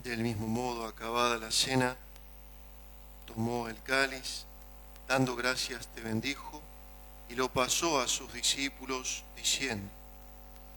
Del mismo modo, acabada la cena, tomó el cáliz, dando gracias te bendijo y lo pasó a sus discípulos diciendo: